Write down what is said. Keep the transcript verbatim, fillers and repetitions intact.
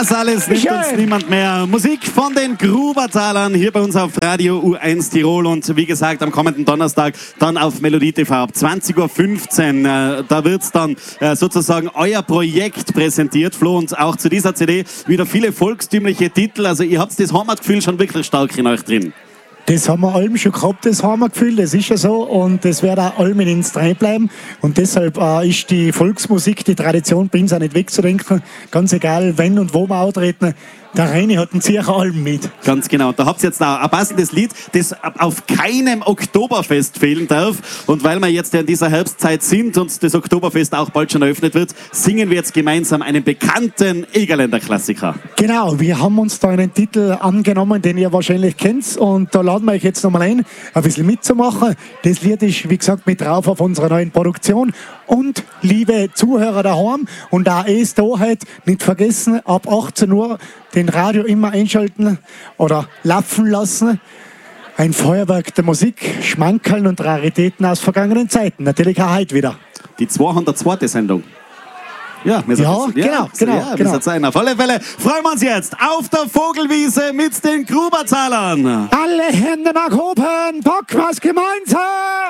Das alles nimmt Schön. uns niemand mehr. Musik von den Grubertalern hier bei uns auf Radio U eins Tirol und wie gesagt am kommenden Donnerstag dann auf Melodie T V ab zwanzig Uhr fünfzehn. Äh, da wird dann äh, sozusagen euer Projekt präsentiert, Flo, und auch zu dieser C D wieder viele volkstümliche Titel. Also ihr habt das Heimatgefühl schon wirklich stark in euch drin. Das haben wir allem schon gehabt, das Heimatgefühl, das ist ja so und das wird auch allem in uns reinbleiben und deshalb äh, ist die Volksmusik, die Tradition bei uns auch nicht wegzudenken, ganz egal wenn und wo wir auftreten, der Reini hat einen sicher allem mit. Ganz genau, da habt ihr jetzt auch ein passendes Lied, das auf keinem Oktoberfest fehlen darf und weil wir jetzt ja in dieser Herbstzeit sind und das Oktoberfest auch bald schon eröffnet wird, singen wir jetzt gemeinsam einen bekannten Egerländer Klassiker. Genau, wir haben uns da einen Titel angenommen, den ihr wahrscheinlich kennt und da laden wir euch jetzt nochmal ein, ein bisschen mitzumachen. Das Lied ist, wie gesagt, mit drauf auf unserer neuen Produktion und liebe Zuhörer daheim und auch es da heute nicht vergessen, ab achtzehn Uhr den Radio immer einschalten oder laufen lassen. Ein Feuerwerk der Musik, Schmankerln und Raritäten aus vergangenen Zeiten. Natürlich auch heute wieder. Die zweihundertzweite Sendung. Ja, wir Ja, sind, genau, ja, genau, ja, genau. Wir sein. Auf alle Fälle freuen wir uns jetzt auf der Vogelwiese mit den Grubertalern. Alle Hände nach oben, packen wir's gemeinsam!